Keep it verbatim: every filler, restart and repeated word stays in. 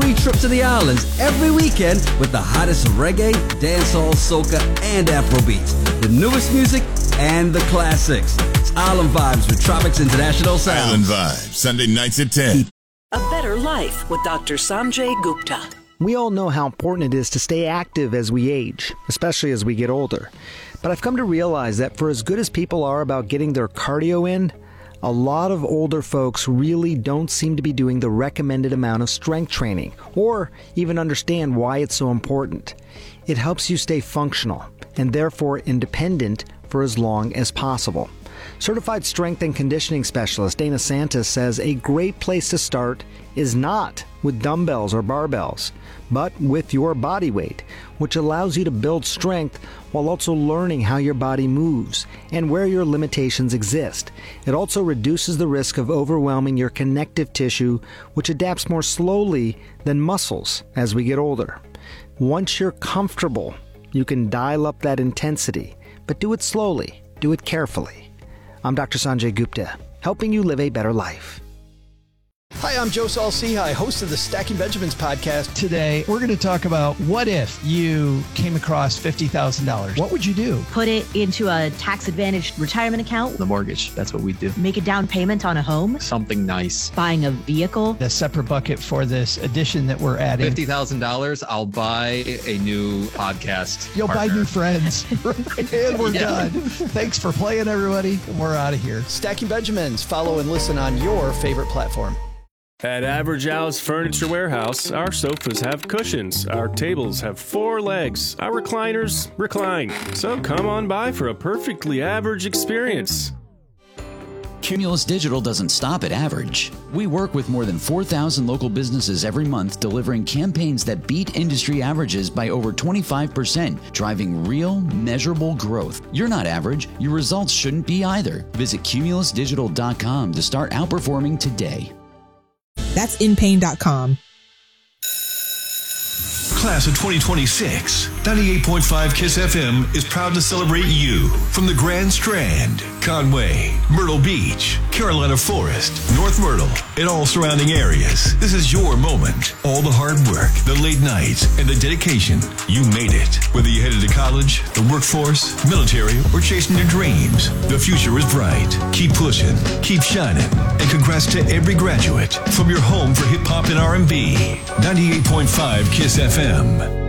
free trip to the islands every weekend with the hottest reggae, dancehall, soca, and Afrobeats. The newest music and the classics. It's Island Vibes with Tropics International Sound. Island Vibes, Sunday nights at ten. A Better Life with Doctor Sanjay Gupta. We all know how important it is to stay active as we age, especially as we get older. But I've come to realize that for as good as people are about getting their cardio in, a lot of older folks really don't seem to be doing the recommended amount of strength training, or even understand why it's so important. It helps you stay functional, and therefore independent for as long as possible. Certified strength and conditioning specialist Dana Santos says a great place to start is not with dumbbells or barbells, but with your body weight, which allows you to build strength while also learning how your body moves and where your limitations exist. It also reduces the risk of overwhelming your connective tissue, which adapts more slowly than muscles as we get older. Once you're comfortable, you can dial up that intensity, but do it slowly, do it carefully. I'm Doctor Sanjay Gupta, helping you live a better life. Hi, I'm Joe Saul-Sehy, host of the Stacking Benjamins podcast. Today, we're going to talk about what if you came across fifty thousand dollars? What would you do? Put it into a tax-advantaged retirement account. The mortgage, that's what we do. Make a down payment on a home. Something nice. Buying a vehicle. A separate bucket for this addition that we're adding. fifty thousand dollars, I'll buy a new podcast You'll partner. buy new friends. And we're yeah. done. Thanks for playing, everybody. We're out of here. Stacking Benjamins. Follow and listen on your favorite platform. At Average Al's Furniture Warehouse, our sofas have cushions, our tables have four legs, our recliners recline. So come on by for a perfectly average experience. Cumulus Digital doesn't stop at average. We work with more than four thousand local businesses every month, delivering campaigns that beat industry averages by over twenty-five percent, driving real, measurable growth. You're not average. Your results shouldn't be either. Visit cumulus digital dot com to start outperforming today. That's in pain dot com. Class of twenty twenty-six, ninety-eight point five KISS F M is proud to celebrate you from the Grand Strand, Conway, Myrtle Beach, Carolina Forest, North Myrtle, and all surrounding areas. This is your moment. All the hard work, the late nights, and the dedication, you made it. Whether you headed to college, the workforce, military, or chasing your dreams, the future is bright. Keep pushing, keep shining, and congrats to every graduate from your home for hip-hop and R and B. ninety-eight point five KISS F M.